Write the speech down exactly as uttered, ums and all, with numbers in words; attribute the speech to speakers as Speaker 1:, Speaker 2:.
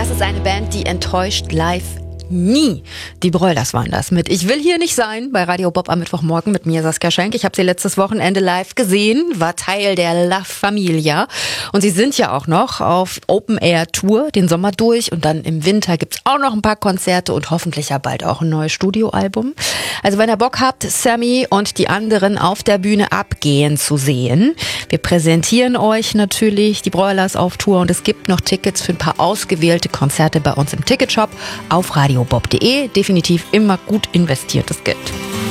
Speaker 1: Das ist eine Band, die enttäuscht live nie. Die Broilers waren das mit Ich will hier nicht sein bei Radio Bob am Mittwochmorgen mit mir, Saskia Schenk. Ich habe sie letztes Wochenende live gesehen, war Teil der La Familia. Und sie sind ja auch noch auf Open-Air-Tour den Sommer durch. Und dann im Winter gibt's auch noch ein paar Konzerte und hoffentlich ja bald auch ein neues Studioalbum. Also wenn ihr Bock habt, Sammy und die anderen auf der Bühne abgehen zu sehen. Wir präsentieren euch natürlich die Broilers auf Tour und es gibt noch Tickets für ein paar ausgewählte Konzerte bei uns im Ticketshop auf radio bob punkt de. Definitiv immer gut investiertes Geld.